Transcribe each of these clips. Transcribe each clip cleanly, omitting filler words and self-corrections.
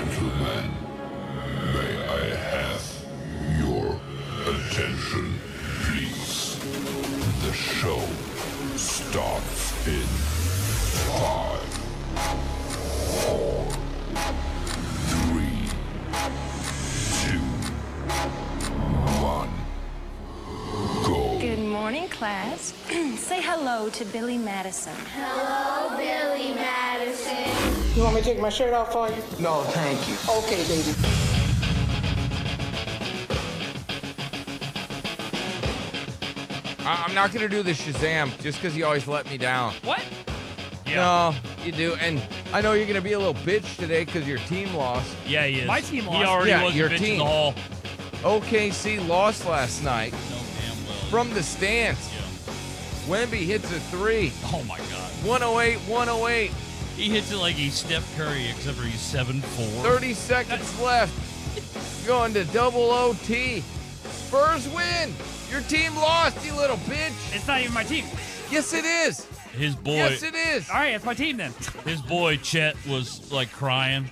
Gentlemen, may I have your attention, please? The show starts in 5, 4, 3, 2, 1. Go. Good morning, class. Say hello to Billy Madison. Hello, Billy Madison. You want me to take my shirt off for you? No, thank you. Okay, baby. I'm not going to do the Shazam just because you always let me down. What? No, you do. And I know you're going to be a little bitch today because your team lost. Yeah, he is. My team He lost. already Yeah, was your a bitch team. in the hall. OKC lost last night No damn well. from the stands. Yeah. Wemby hits a three. Oh, my God. 108. He hits it like he's Steph Curry, except for he's 7'4". 30 seconds left. Going to double OT. Spurs win. Your team lost, you little bitch. It's not even my team. Yes, it is. His boy, Yes, it is. All right, it's my team then. his boy Chet was like crying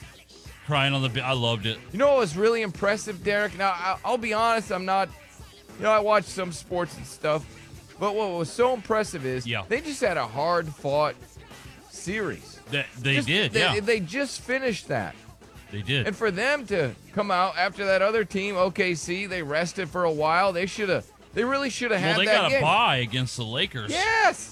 on the. I loved it. You know what was really impressive, Derek? Now, I'll be honest, I'm not, I watch some sports and stuff, but what was so impressive is they just had a hard-fought series. They did. They just finished that. They did. And for them to come out after that other team, OKC, they rested for a while. They really should have had Well, they that got game. a bye against the Lakers. Yes.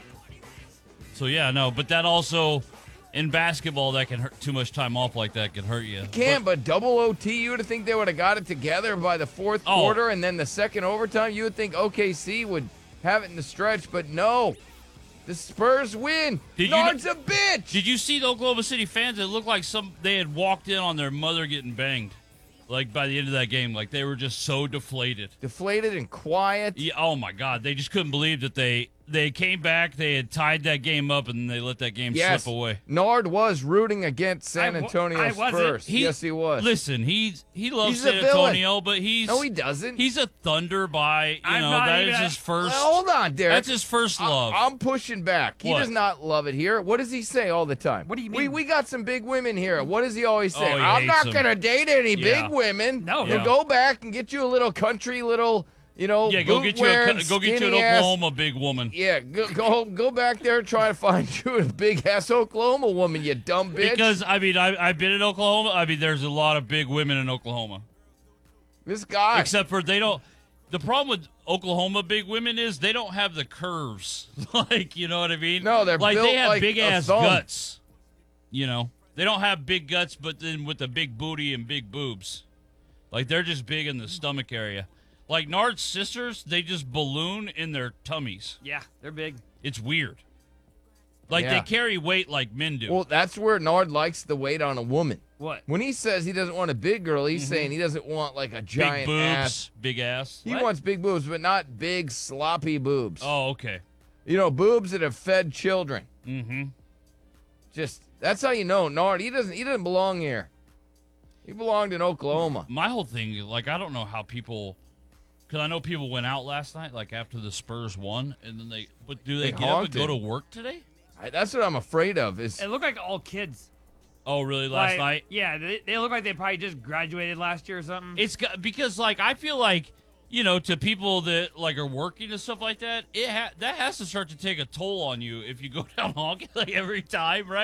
So yeah, no, but that also in basketball that can hurt. Too much time off like that can hurt you. But double OT, you would think they would have got it together by the fourth quarter, and then the second overtime, you would think OKC would have it in the stretch, but no. The Spurs win. Nard's a bitch. Did you see the Oklahoma City fans? It looked like they had walked in on their mother getting banged. Like by the end of that game, like they were just so deflated. Deflated and quiet. Yeah, oh my God, they just couldn't believe that they came back. They had tied that game up and they let that game slip away. Nard was rooting against San Antonio I wasn't. Spurs. Yes, he was. Listen, he loves He's San a villain. Antonio, but No, he doesn't. He's a Thunder by that is his first. Well, hold on, Derek. That's his first love. I'm pushing back. He What? does not love it here. What does he say all the time? What do you mean? We got some big women here. What does he always say? Oh, he I'm hates not them. going to date any Yeah. big women. No. We'll Yeah. go back and get you a little country, little, yeah, go get you an Oklahoma big woman. Yeah, go back there and try to find you a big ass Oklahoma woman, you dumb bitch. Because I've been in Oklahoma. There's a lot of big women in Oklahoma. This guy. Except for they don't. The problem with Oklahoma big women is they don't have the curves. Like, you know what I mean? No, they're like built they have like big a ass thumb. guts. You know, they don't have big guts, but then with a big booty and big boobs. Like they're just big in the stomach area. Like Nard's sisters, they just balloon in their tummies. Yeah, they're big. It's weird. Like Yeah. they carry weight like men do. Well, that's where Nard likes the weight on a woman. What? When he says he doesn't want a big girl, he's saying he doesn't want like a big giant boobs, ass. big ass. He wants big boobs, but not big sloppy boobs. Oh, okay. Boobs that have fed children. Mm-hmm. Just that's how you know Nard. He doesn't belong here. He belonged in Oklahoma. My whole thing, like, I don't know how people, because I know people went out last night, like after the Spurs won, and then but do they They get up and haunted. go to work today? That's what I'm afraid of. Is It looked like all kids. Oh, really? Last Like, night? Yeah, they look like they probably just graduated last year or something. Because, like, I feel like, to people that, like, are working and stuff like that, that has to start to take a toll on you if you go down honking, like, every time, right?